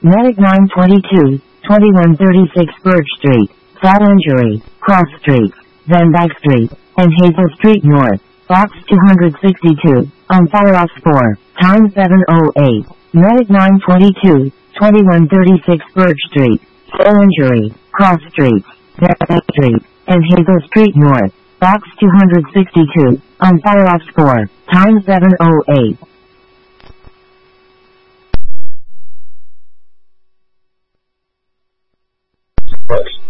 Medic 922, 2136 Birch Street, Fall Injury, Cross Street, Van Dyke Street, and Hazel Street North, Box 262, on fire off 4, time 7:08. Medic 922, 2136 Birch Street, Fall Injury, Cross Street, Van Dyke Street, and Hazel Street North, Box 262, on fire off 4, time 7:08. First.